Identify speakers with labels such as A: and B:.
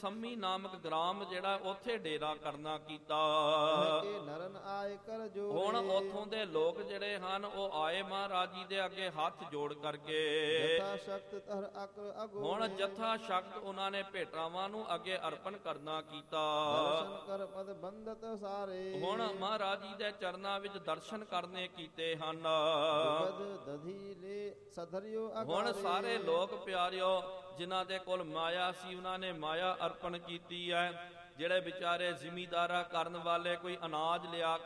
A: ਸੰਮੀ ਨਾਮਕ ਗ੍ਰਾਮ ਜਿਹੜਾ ਉੱਥੇ ਡੇਰਾ ਕਰਨਾ ਕੀਤਾ।
B: ਨਰਨ ਆਏ ਕਰ ਜੋ
A: ਹੁਣ ਉੱਥੋਂ ਦੇ ਲੋਕ ਜਿਹੜੇ ਹਨ ਉਹ ਆਏ ਮਹਾਰਾਜ ਜੀ ਦੇ ਅੱਗੇ ਹੱਥ ਜੋੜ ਕਰਕੇ
B: ਜਥਾ ਸ਼ਕਤ ਤਰ ਅਕਰ ਅਗੋ
A: ਹੁਣ ਜਥਾ ਸ਼ਕਤ ਉਹਨਾਂ ਨੇ ਭੇਟਾਵਾਂ ਨੂੰ ਅੱਗੇ ਅਰਪਣ ਕਰਨਾ ਕੀਤਾ।
B: ਦਰਸ਼ਨ ਕਰ ਪਦ ਬੰਦਤ ਸਾਰੇ
A: ਹੁਣ ਮਹਾਰਾਜ ਜੀ ਦੇ ਚਰਨਾਂ ਵਿੱਚ ਦਰਸ਼ਨ ਕਰਨੇ ਕੀਤੇ ਹਨ।
B: ਦਧੀ ਲੈ ਸਧਰਿਓ
A: ਹੁਣ ਸਾਰੇ ਲੋਕ ਪਿਆਰਿਓ ਜਿਨ੍ਹਾਂ ਦੇ ਕੋਲ ਮਾਇਆ ਸੀ ਉਹਨਾਂ ਨੇ ਮਾਇਆ ਅਰਪਣ ਕੀਤੀ ਹੈ। ਜਿਹੜੇ ਵਿਚਾਰੇ ਜ਼ਿਮੀਦਾਰਾ ਕਰਨ ਵਾਲੇ ਕੋਈ ਅਨਾਜ ਲਿਆ